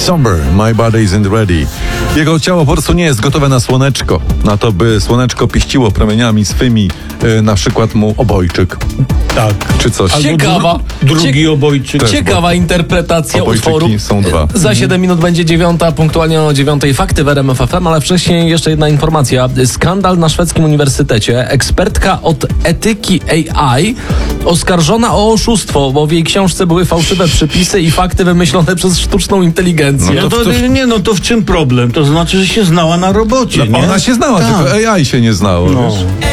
Somber, my body isn't ready. Jego ciało po prostu nie jest gotowe na słoneczko. Na to, by słoneczko pieściło promieniami swymi, na przykład mu obojczyk. Tak. Czy coś. Ciekawa. Drugi obojczyk. Też, Ciekawa interpretacja obojczyki utworu. są dwa. Za 7 minut będzie 9, punktualnie o 9 fakty w RMF FM, ale wcześniej jeszcze jedna informacja. Skandal na szwedzkim uniwersytecie. Ekspertka od etyki AI oskarżona o oszustwo, bo w jej książce były fałszywe przypisy i fakty wymyślone przez sztuczną inteligencję. To w czym problem? To znaczy, że się znała na robocie, nie? Ona się znała, Tak. tylko AI się nie znało. No. Wiesz?